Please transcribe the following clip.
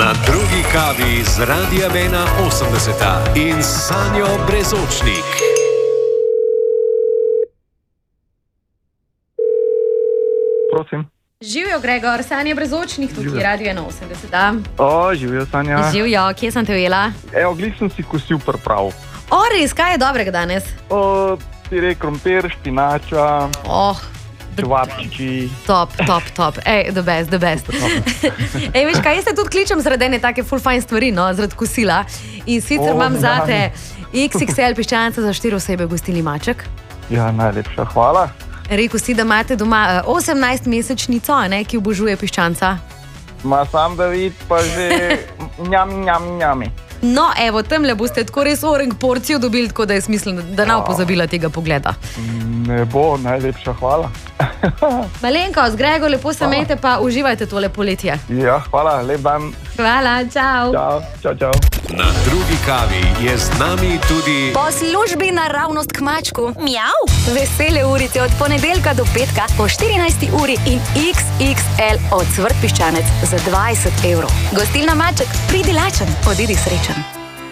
Na drugi kavi z Radija Vena 80 in Sanjo Brezočnik. Prosim. Živijo, Gregor, Sanja Brezočnik, tukaj Radio Vena 80. Živijo, Sanja. Živijo, kje sem te ujela? Evo, glih sem si kosil priprav. Res, kaj je dobrega danes? Pire krompir, špinača, čevapčiči. Top. The best. Veš kaj, jaz te tudi kličem zaradi ene take full fine stvari, no, zaradi kosila. In sicer imam zate XXL piščanca za 4 osebe v gostilni Maček. Ja, najlepša hvala. Rekel si, da imate doma 18-mesečnico, ki obožuje piščanca. Ma sam da vid, pa že njami. No, evo, temle boste tako res orenk porcijo dobili, tako da jaz mislim, da ne bo pozabila tega pogleda. Ne bo, najlepša hvala. Malenko, z Grego, lepo se imejte, pa uživajte tole poletje. Ja, hvala, lep dan. Hvala, čau. Čau. Na drugi kavi je z nami tudi po službi naravnost k mačku. Mjav. Vesele urice od ponedeljka do petka po 14. uri in XXL od Cvrt piščanec za 20 €. Gostilna Maček, pridi lačen, odidi srečen.